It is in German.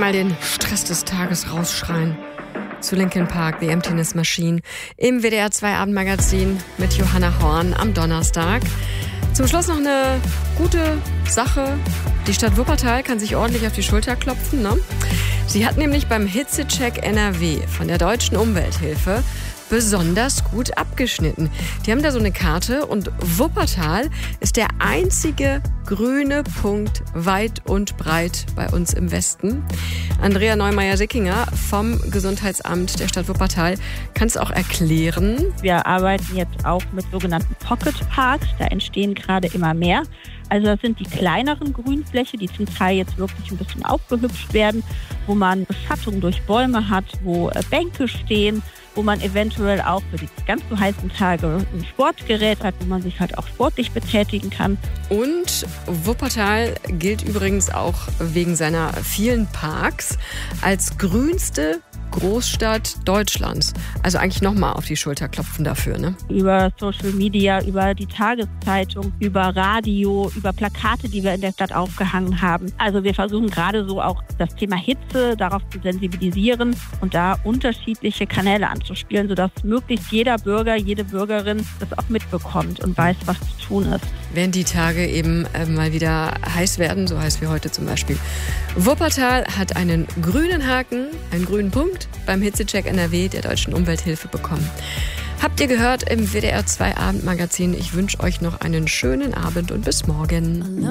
einmal den Stress des Tages rausschreien. Zu Linkin Park, The Emptiness Machine, im WDR 2 Abendmagazin mit Johanna Horn am Donnerstag. Zum Schluss noch eine gute Sache. Die Stadt Wuppertal kann sich ordentlich auf die Schulter klopfen, ne? Sie hat nämlich beim Hitzecheck NRW von der Deutschen Umwelthilfe besonders gut abgeschnitten. Die haben da so eine Karte und Wuppertal ist der einzige grüne Punkt weit und breit bei uns im Westen. Andrea Neumeier-Sickinger vom Gesundheitsamt der Stadt Wuppertal kann es auch erklären. Wir arbeiten jetzt auch mit sogenannten Pocket Parks. Da entstehen gerade immer mehr. Also das sind die kleineren Grünflächen, die zum Teil jetzt wirklich ein bisschen aufgehübscht werden, wo man Beschattung durch Bäume hat, wo Bänke stehen, wo man eventuell auch für die ganz so heißen Tage ein Sportgerät hat, wo man sich halt auch sportlich betätigen kann. Und Wuppertal gilt übrigens auch wegen seiner vielen Parks als grünste Großstadt Deutschlands. Also eigentlich nochmal auf die Schulter klopfen dafür, ne? Über Social Media, über die Tageszeitung, über Radio, über Plakate, die wir in der Stadt aufgehangen haben. Also wir versuchen gerade so auch das Thema Hitze darauf zu sensibilisieren und da unterschiedliche Kanäle anzuspielen, sodass möglichst jeder Bürger, jede Bürgerin das auch mitbekommt und weiß, was zu tun ist. Wenn die Tage eben mal wieder heiß werden, so heiß wie heute zum Beispiel. Wuppertal hat einen grünen Haken, einen grünen Punkt beim Hitzecheck NRW der Deutschen Umwelthilfe bekommen. Habt ihr gehört im WDR 2 Abendmagazin. Ich wünsche euch noch einen schönen Abend und bis morgen.